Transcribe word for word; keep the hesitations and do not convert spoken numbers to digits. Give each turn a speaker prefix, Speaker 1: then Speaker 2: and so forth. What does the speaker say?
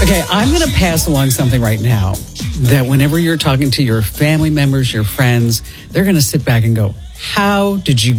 Speaker 1: Okay, I'm going to pass along something right now that whenever you're talking to your family members, your friends, they're going to sit back and go, how did you